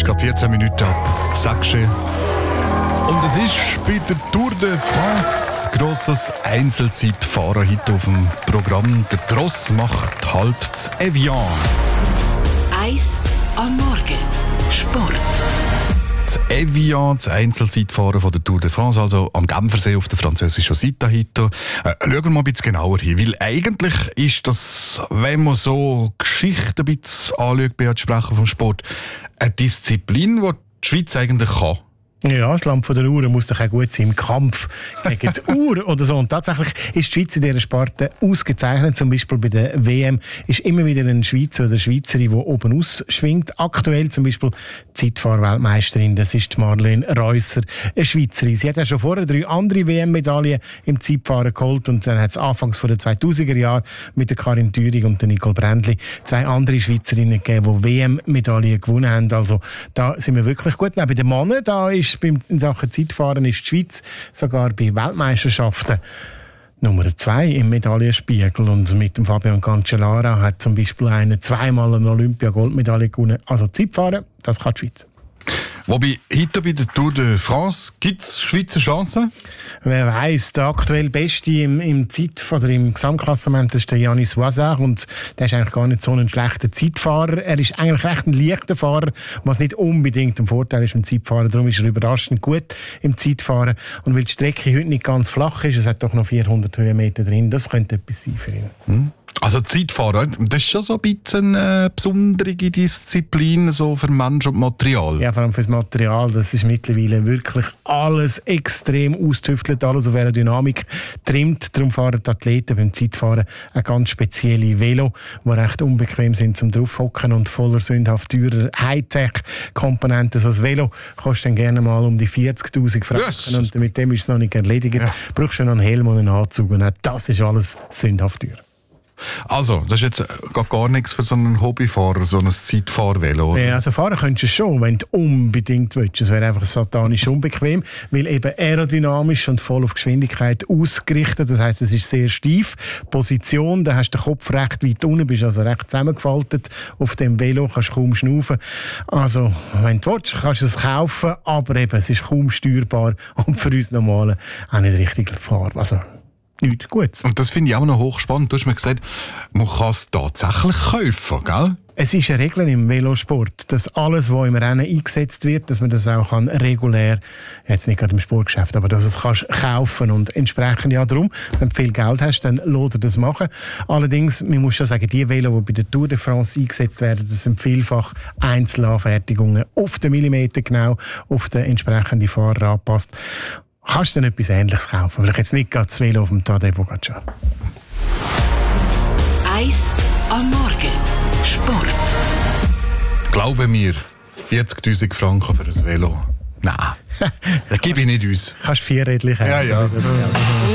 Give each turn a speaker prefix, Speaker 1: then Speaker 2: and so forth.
Speaker 1: ist gerade 14 Minuten ab 6 Uhr. Und es ist bei der Tour de France grosses Einzelzeitfahren heute auf dem Programm. Der Tross macht halt das Evian.
Speaker 2: Eis am Morgen. Sport.
Speaker 1: Das Evian, das Einzelzeitfahren von der Tour de France, also am Genfersee auf der französischen Seite heute. Schauen wir mal ein bisschen genauer hin, weil eigentlich ist das, wenn man so Geschichten ein bisschen anschaut, bei Sprechen vom Sport, eine Disziplin, die die Schweiz eigentlich kann.
Speaker 3: Ja, das Land von der Uhr muss doch auch gut sein im Kampf gegen die Uhr oder so. Und tatsächlich ist die Schweiz in dieser Sparte ausgezeichnet. Zum Beispiel bei der WM ist immer wieder ein Schweizer oder eine Schweizerin, die oben ausschwingt. Aktuell zum Beispiel Zeitfahr-Weltmeisterin, das ist Marlene Reusser, eine Schweizerin. Sie hat ja schon vorher 3 andere WM-Medaillen im Zeitfahren geholt und dann hat es anfangs von den 2000er Jahren mit der Karin Thüring und der Nicole Brändli 2 andere Schweizerinnen gegeben, die WM-Medaillen gewonnen haben. Also da sind wir wirklich gut. Neben den Männern, da ist in Sachen Zeitfahren ist die Schweiz sogar bei Weltmeisterschaften Nummer 2 im Medaillenspiegel. Und mit dem Fabian Cancellara hat zum Beispiel einer 2-mal eine Olympia-Goldmedaille gewonnen. Also Zeitfahren, das kann die Schweiz.
Speaker 1: Wobei, heute bei der Tour de France gibt es Schweizer Chancen?
Speaker 3: Wer weiss, der aktuell Beste im Gesamtklassement ist der Yannis Voisard und der ist eigentlich gar nicht so ein schlechter Zeitfahrer. Er ist eigentlich recht ein leichter Fahrer, was nicht unbedingt ein Vorteil ist im Zeitfahren. Darum ist er überraschend gut im Zeitfahren. Und weil die Strecke heute nicht ganz flach ist, es hat doch noch 400 Höhenmeter drin, das könnte etwas sein für ihn.
Speaker 1: Also Zeitfahren, das ist schon so ein bisschen eine besondere Disziplin so für Mensch und Material.
Speaker 3: Ja, vor allem für das Material, das ist mittlerweile wirklich alles extrem austüftelt, alles auf Aerodynamik trimmt. Darum fahren die Athleten beim Zeitfahren eine ganz spezielle Velo, die recht unbequem sind zum draufhocken und voller sündhaft teurer Hightech-Komponenten. So ein Velo kostet dann gerne mal um die 40'000 Franken und mit dem ist es noch nicht erledigt. Ja. Brauchst du noch einen Helm und einen Anzug und auch das ist alles sündhaft teuer.
Speaker 1: Also, das ist jetzt gar nichts für so einen Hobbyfahrer, so ein Zeitfahrvelo, oder?
Speaker 3: Ja, also fahren könntest du schon, wenn du unbedingt willst. Es wäre einfach satanisch unbequem, weil eben aerodynamisch und voll auf Geschwindigkeit ausgerichtet. Das heisst, es ist sehr steif. Position, da hast du den Kopf recht weit unten, bist also recht zusammengefaltet. Auf dem Velo kannst du kaum schnaufen. Also, wenn du willst, kannst du es kaufen, aber eben, es ist kaum steuerbar und für uns Normalen auch nicht richtig fahrbar. Also, nichts Gutes.
Speaker 1: Und das finde ich auch noch hochspannend. Du hast mir gesagt, man kann es tatsächlich kaufen, gell?
Speaker 3: Es ist eine Regel im Velosport, dass alles, was im Rennen eingesetzt wird, dass man das auch regulär, jetzt nicht gerade im Sportgeschäft, aber dass es kannst kaufen und entsprechend, ja darum, wenn du viel Geld hast, dann lohnt das machen. Allerdings, man muss schon sagen, die Velo, die bei der Tour de France eingesetzt werden, das sind vielfach Einzelanfertigungen auf den Millimeter genau, auf den entsprechenden Fahrer angepasst. Kannst du dann etwas Ähnliches kaufen? Vielleicht jetzt nicht gerade das Velo auf dem Tadej Pogacar.
Speaker 2: Eis am Morgen. Sport.
Speaker 1: Glaube mir, 40'000 Franken für ein Velo. Nein, das gebe ich nicht uns.
Speaker 3: Kannst 4 Rädchen kaufen.
Speaker 1: Ja.